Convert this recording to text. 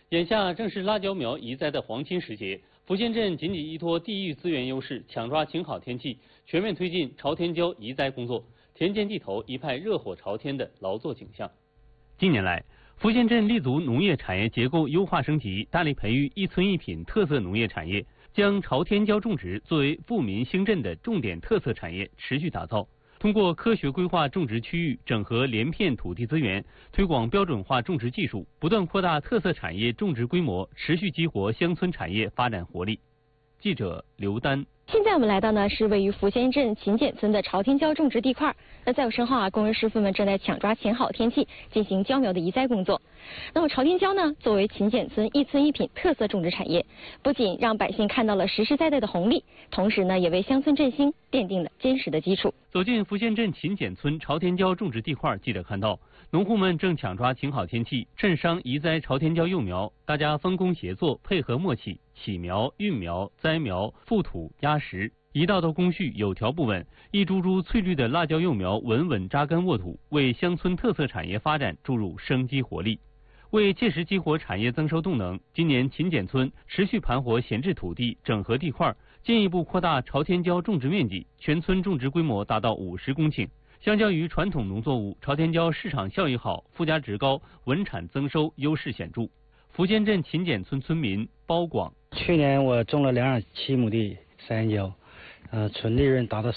眼下正是辣椒苗移栽的黄金时节，福建镇紧紧依托地域资源优势，抢抓晴好天气，全面推进朝天椒移栽工作，田间地头一派热火朝天的劳作景象。近年来，福建镇立足农业产业结构优化升级，大力培育一村一品特色农业产业，将朝天椒种植作为富民兴镇的重点特色产业持续打造。通过科学规划种植区域，整合连片土地资源，推广标准化种植技术，不断扩大特色产业种植规模，持续激活乡村产业发展活力。记者刘丹。 现在我们来到呢是位于福建镇秦简村的朝天椒种植地块。那在我身后工人师傅们正在抢抓晴好天气，进行椒苗的移栽工作。那么朝天椒呢，作为秦简村一村一品特色种植产业，不仅让百姓看到了实实在在的红利，同时呢，也为乡村振兴奠定了坚实的基础。 走进福建镇秦简村朝天椒种植地块，记者看到农户们正抢抓晴好天气，镇商移栽朝天椒幼苗，大家分工协作，配合默契，起苗、育苗、栽苗、覆土、压实。一道道工序有条不紊，一株株翠绿的辣椒幼苗稳稳扎根沃土，为乡村特色产业发展注入生机活力。为切实激活产业增收动能，今年秦简村持续盘活闲置土地，整合地块，进一步扩大朝天椒种植面积，全村种植规模达到50公顷。相较于传统农作物，朝天椒市场效益好，附加值高，稳产增收优势显著。福建镇秦简村村民包广： 去年我种了2.7亩地山椒，纯利润达到